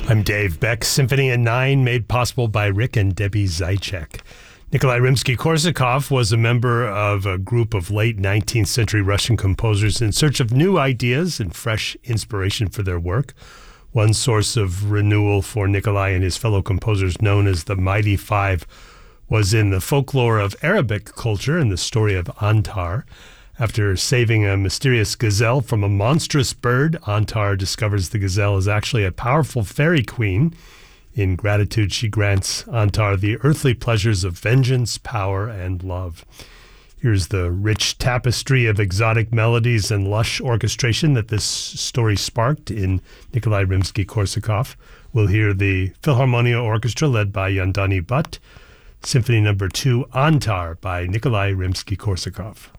I'm Dave Beck. Symphony in 9 made possible by Rick and Debbie Zaitchik. Nikolai Rimsky-Korsakov was a member of a group of late 19th century Russian composers in search of new ideas and fresh inspiration for their work. One source of renewal for Nikolai and his fellow composers, known as the Mighty Five, was in the folklore of Arabic culture and the story of Antar. After saving a mysterious gazelle from a monstrous bird, Antar discovers the gazelle is actually a powerful fairy queen. In gratitude, she grants Antar the earthly pleasures of vengeance, power, and love. Here's the rich tapestry of exotic melodies and lush orchestration that this story sparked in Nikolai Rimsky-Korsakov. We'll hear the Philharmonia Orchestra led by Yandani Butt, Symphony No. 2, Antar by Nikolai Rimsky-Korsakov.